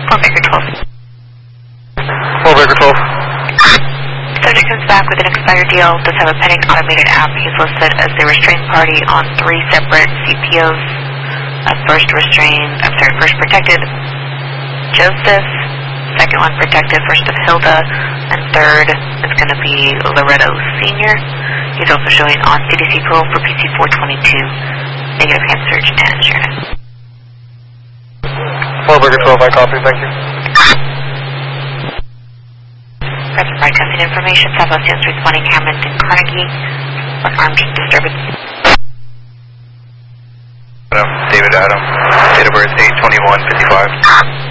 Baker 12. 4 Baker 12. Subject comes back with an expired deal, does have a pending automated app. He's listed as a restrained party on 3 separate CPOs. First protected Joseph, second one protected first of Hilda, and third is going to be Loretto Sr. He's also showing on CDC Pro for PC 422, negative hand surge and unit. 4 Baker 12, I copy, thank you. Present right testing information, Southwest Hills responding Hammond and Carnegie for armed disturbance. David Adam, date of birth 8/21/55.